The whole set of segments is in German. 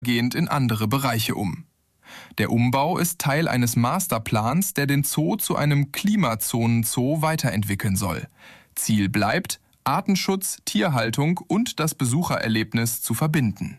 gehend in andere Bereiche um. Der Umbau ist Teil eines Masterplans, der den Zoo zu einem Klimazonenzoo weiterentwickeln soll. Ziel bleibt, Artenschutz, Tierhaltung und das Besuchererlebnis zu verbinden.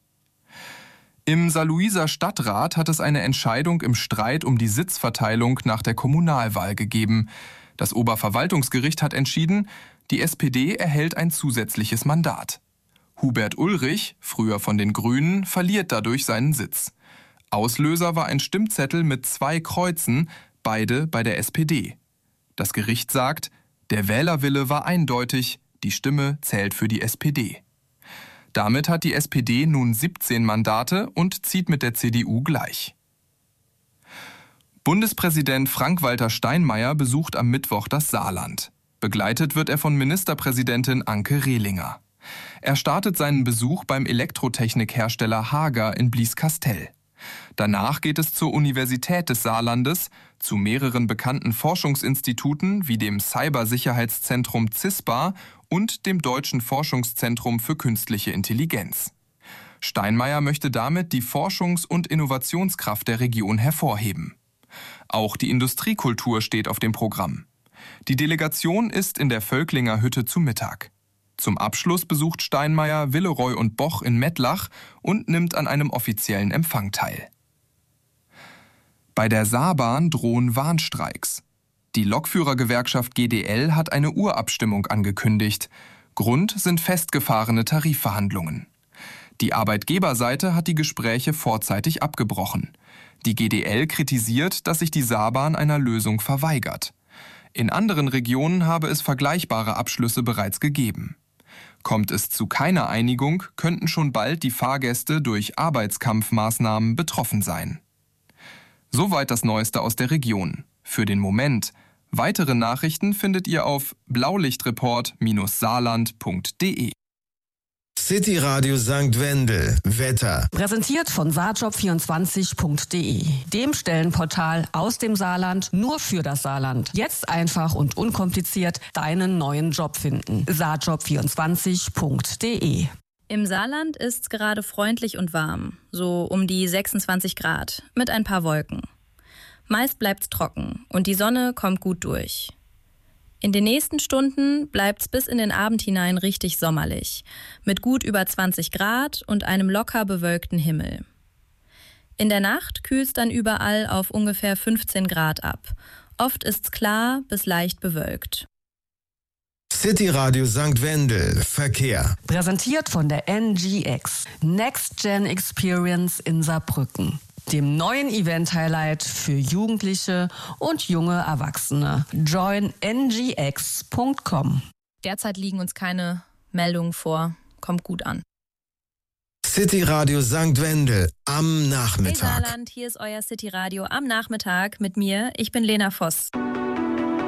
Im Saarlouiser Stadtrat hat es eine Entscheidung im Streit um die Sitzverteilung nach der Kommunalwahl gegeben. Das Oberverwaltungsgericht hat entschieden, die SPD erhält ein zusätzliches Mandat. Hubert Ulrich, früher von den Grünen, verliert dadurch seinen Sitz. Auslöser war ein Stimmzettel mit 2 Kreuzen, beide bei der SPD. Das Gericht sagt, der Wählerwille war eindeutig, die Stimme zählt für die SPD. Damit hat die SPD nun 17 Mandate und zieht mit der CDU gleich. Bundespräsident Frank-Walter Steinmeier besucht am Mittwoch das Saarland. Begleitet wird er von Ministerpräsidentin Anke Rehlinger. Er startet seinen Besuch beim Elektrotechnikhersteller Hager in Blieskastel. Danach geht es zur Universität des Saarlandes, zu mehreren bekannten Forschungsinstituten wie dem Cybersicherheitszentrum CISPA und dem Deutschen Forschungszentrum für künstliche Intelligenz. Steinmeier möchte damit die Forschungs- und Innovationskraft der Region hervorheben. Auch die Industriekultur steht auf dem Programm. Die Delegation ist in der Völklinger Hütte zu Mittag. Zum Abschluss besucht Steinmeier Villeroy und Boch in Mettlach und nimmt an einem offiziellen Empfang teil. Bei der Saarbahn drohen Warnstreiks. Die Lokführergewerkschaft GDL hat eine Urabstimmung angekündigt. Grund sind festgefahrene Tarifverhandlungen. Die Arbeitgeberseite hat die Gespräche vorzeitig abgebrochen. Die GDL kritisiert, dass sich die Saarbahn einer Lösung verweigert. In anderen Regionen habe es vergleichbare Abschlüsse bereits gegeben. Kommt es zu keiner Einigung, könnten schon bald die Fahrgäste durch Arbeitskampfmaßnahmen betroffen sein. Soweit das Neueste aus der Region. Für den Moment. Weitere Nachrichten findet ihr auf blaulichtreport-saarland.de. City Radio St. Wendel. Wetter. Präsentiert von saarjob24.de, dem Stellenportal aus dem Saarland nur für das Saarland. Jetzt einfach und unkompliziert deinen neuen Job finden. saarjob24.de. Im Saarland ist es gerade freundlich und warm, so um die 26 Grad, mit ein paar Wolken. Meist bleibt's trocken und die Sonne kommt gut durch. In den nächsten Stunden bleibt's bis in den Abend hinein richtig sommerlich, mit gut über 20 Grad und einem locker bewölkten Himmel. In der Nacht kühlt's dann überall auf ungefähr 15 Grad ab. Oft ist's klar bis leicht bewölkt. City Radio St. Wendel. Verkehr. Präsentiert von der NGX, Next Gen Experience in Saarbrücken, dem neuen Event-Highlight für Jugendliche und junge Erwachsene. Join ngx.com. Derzeit liegen uns keine Meldungen vor. Kommt gut an. City Radio St. Wendel am Hey Nachmittag. Saarland, hier ist euer City Radio am Nachmittag mit mir. Ich bin Lena Voss.